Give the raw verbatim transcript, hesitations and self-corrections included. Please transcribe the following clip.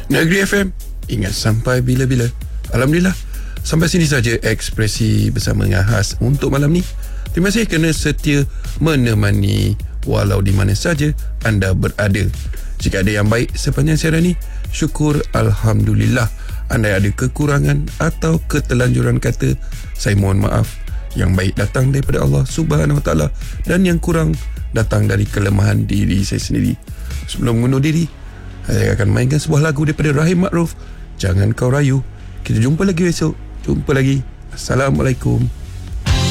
Negeri F M, ingat sampai bila-bila. Alhamdulillah, sampai sini saja ekspresi bersama dengan Has untuk malam ni. Terima kasih kerana setia menemani walau di mana saja anda berada. Jika ada yang baik sepanjang siaran ni, syukur Alhamdulillah. Anda ada kekurangan atau ketelanjuran kata, saya mohon maaf. Yang baik datang daripada Allah Subhanahu Wa Taala, dan yang kurang datang dari kelemahan diri saya sendiri. Sebelum mengundur diri, saya akan mainkan sebuah lagu daripada Rahim Makruf, Jangan Kau Rayu. Kita jumpa lagi besok. Jumpa lagi. Assalamualaikum.